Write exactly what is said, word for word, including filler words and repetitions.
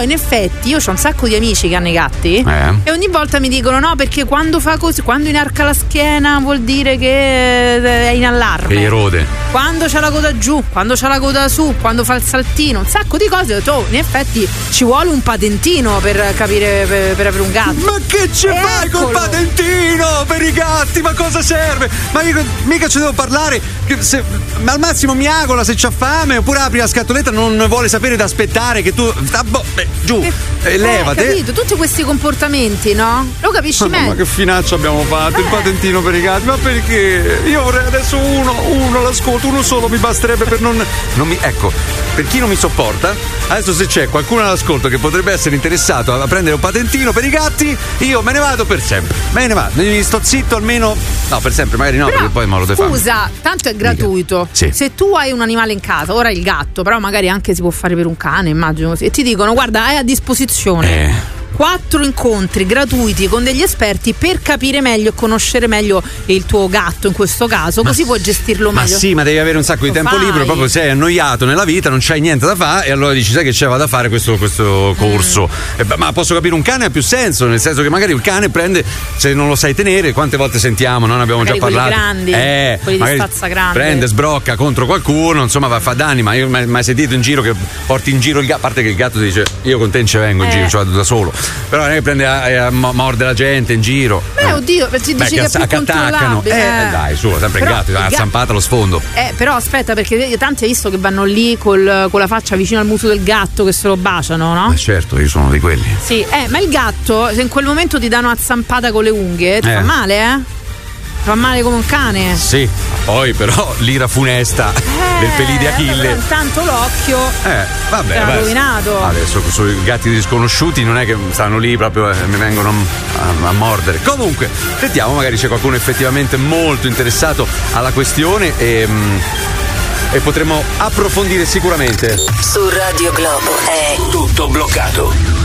in effetti io ho un sacco di amici che hanno i gatti eh. e ogni volta mi dicono no, perché quando fa così, quando inarca la schiena vuol dire che è in allarme, che erode, quando c'ha la coda giù, quando c'ha la coda su, quando fa il saltino, un sacco di cose. Ho detto, oh, in effetti ci vuole un patentino per capire, per, per avere un gatto. Ma che ci E fai eccolo. col patentino per i gatti? Ma cosa serve? Ma io mica ci devo parlare, che se, ma al massimo miagola se c'ha fame, oppure apri la scatoletta, non vuole sapere da aspettare che tu ah, boh, beh, giù Eh, e levate. capito? Tutti questi comportamenti, no? Lo capisci Ma, ma meglio. che finaccia abbiamo fatto, il Eh. patentino per i gatti? Ma perché? Io vorrei adesso uno, uno l'ascolto, uno solo mi basterebbe per non, non mi, ecco, per chi non mi sopporta, adesso se c'è qualcuno all'ascolto che potrebbe essere interessato a prendere un patentino per i gatti, io me ne vado per sempre. Me ne vado, mi sto zitto almeno, no, per sempre, magari no, Però, perché poi me lo devo fare. scusa, tanto è gratuito. Sì. Se tu hai un animale in casa, ora il gatto, però magari anche si può fare per un cane, immagino così, e ti dicono guarda, hai a disposizione Eh. quattro incontri gratuiti con degli esperti per capire meglio e conoscere meglio il tuo gatto in questo caso, così puoi gestirlo Ma meglio. sì, ma devi avere un sacco di Lo tempo fai. libero, proprio sei annoiato nella vita, non c'hai niente da fare e allora dici sai che c'è, vado a fare questo, questo corso. Mm. Eh, beh, ma posso capire, un cane ha più senso, nel senso che magari il cane prende, se non lo sai tenere, quante volte sentiamo, non abbiamo Magari già quelli parlato. grandi, eh, quelli di magari stazza grande. Prende, sbrocca contro qualcuno, insomma va a fare danni, ma io mai, mai sentito in giro che porti in giro il gatto, a parte che il gatto ti dice io con te non ci vengo in Eh. giro, ci vado da solo. Però non è che prende a, a morde la gente in giro. Beh, oddio, ti Beh, dici che è più attaccano. controllabile. Eh, dai, su, sempre il Però gatto, il ha ga- zampata allo sfondo. Eh, però aspetta, perché tanti hai visto che vanno lì col, con la faccia vicino al muso del gatto che se lo baciano, no? Ma certo, io sono di quelli. Sì, eh, ma il gatto, se in quel momento ti danno una zampata con le unghie, ti Eh. fa male, eh? Ti fa male come un cane. Sì, poi però l'ira funesta del pelì di Eh, Achille. però intanto l'occhio. Eh, vabbè, Ti ha vabbè. rovinato. Adesso sui gatti disconosciuti non è che stanno lì proprio e mi vengono a, a mordere. Comunque, sentiamo, magari c'è qualcuno effettivamente molto interessato alla questione e, mm, e potremo approfondire sicuramente. Su Radio Globo è Tutto bloccato.